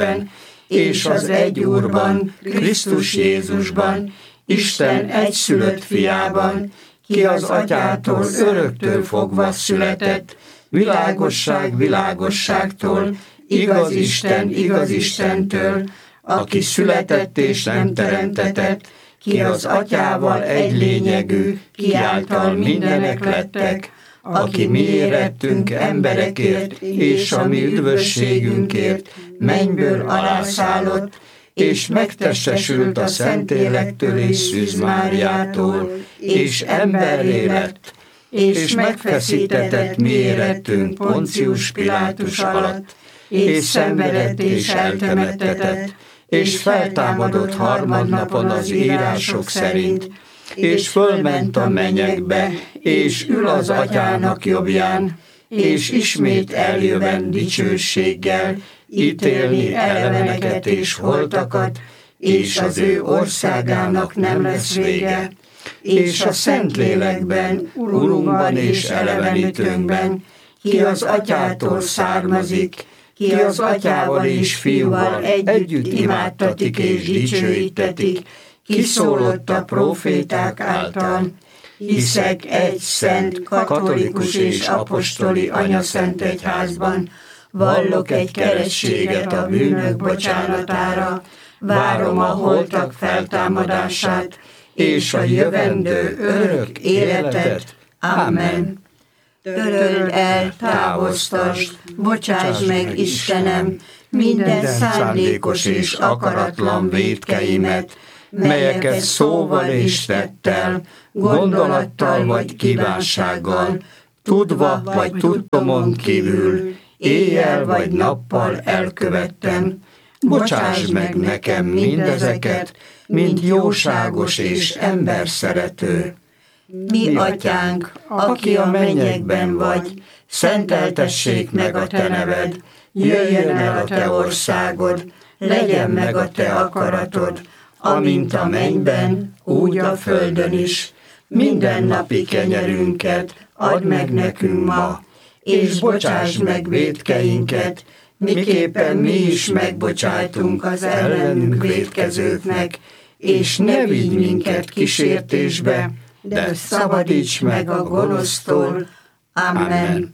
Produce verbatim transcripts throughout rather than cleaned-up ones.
Istenben, és az egy Úrban, Krisztus Jézusban, Isten egyszülött fiában, ki az Atyától öröktől fogva született, világosság világosságtól, igaz Isten igaz Istentől, aki született és nem teremtetett, ki az Atyával egy lényegű, ki által mindenek lettek, aki mi érettünk emberekért, és a mi üdvösségünkért mennyből alászállott, és megtestesült a Szentélektől és Szűz Máriától, és emberré lett, és megfeszítetett mi érettünk Poncius Pilátus alatt, és szenvedett és eltemettetett, és feltámadott harmadnapon az írások szerint, és fölment a mennyekbe, és ül az Atyának jobbján, és ismét eljövend dicsőséggel, ítélni eleveneket és holtakat, és az ő országának nem lesz vége. És a Szentlélekben, Urunkban és elevenítőnkben, ki az Atyától származik, ki az Atyával és Fiúval együtt imádtatik és dicsőítetik, kiszólott a próféták által, hiszek egy szent, katolikus és apostoli anyaszent egyházban, vallok egy keresztséget a bűnök bocsánatára, várom a holtak feltámadását, és a jövendő örök életet. Amen. Töröld el, távoztasd, bocsásd meg, Istenem, minden szándékos és akaratlan vétkeimet, melyeket szóval és tettel, gondolattal vagy kívánsággal, tudva vagy tudtomon kívül, éjjel vagy nappal elkövettem. Bocsásd meg nekem mindezeket, mint jóságos és emberszerető. Mi Atyánk, aki a mennyekben vagy, szenteltessék meg a te neved, jöjjön el a te országod, legyen meg a te akaratod, amint a mennyben, úgy a földön is. Minden napi kenyerünket add meg nekünk ma, és bocsásd meg vétkeinket, miképpen mi is megbocsájtunk az ellenünk vétkezőknek, és ne vigy minket kísértésbe, de szabadíts meg a gonosztól. Amen.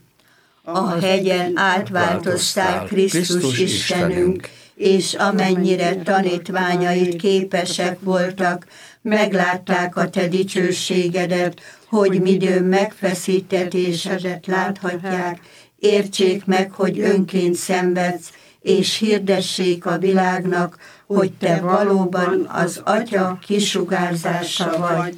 A hegyen átváltoztál Krisztus Istenünk, és amennyire tanítványait képesek voltak, meglátták a te dicsőségedet, hogy midőn megfeszítetésedet láthatják, értsék meg, hogy önként szenvedsz, és hirdessék a világnak, hogy te valóban az Atya kisugárzása vagy.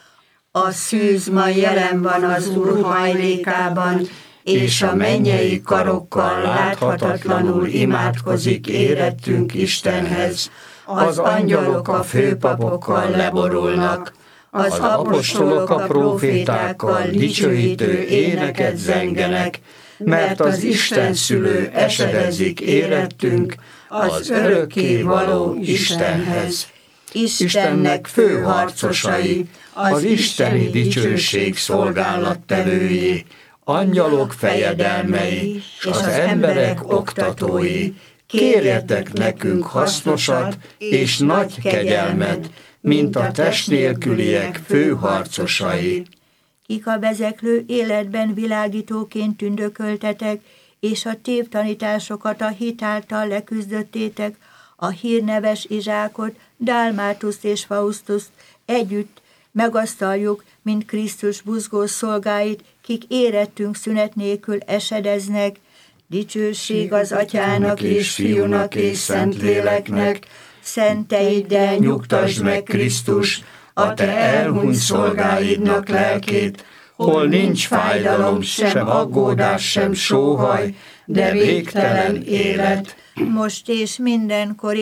A szűz ma jelen van az Úr hajlékában, és a mennyei karokkal láthatatlanul imádkozik érettünk Istenhez. Az angyalok a főpapokkal leborulnak, az apostolok a prófétákkal dicsőítő éneket zengenek, mert az Isten szülő esedezik érettünk az örökké való Istenhez. Istennek fő harcosai, az isteni dicsőség szolgálattevői, angyalok fejedelmei, és az emberek oktatói, kérjetek nekünk hasznosat és nagy kegyelmet, mint a test nélküliek főharcosai. Kik a vezeklő életben világítóként tündököltetek, és a tévtanításokat a hit által leküzdöttétek, a hírneves Izsákot, Dálmátuszt és Faustuszt együtt megasztaljuk, mint Krisztus buzgó szolgáit, kik érettünk szünet nélkül esedeznek. Dicsőség az Atyának és Fiúnak és Szentléleknek, szenteiddel nyugtasd meg Krisztus, a te elhunyt szolgáidnak lelkét, hol nincs fájdalom, sem aggódás, sem sóhaj, de végtelen élet. Most és mindenkor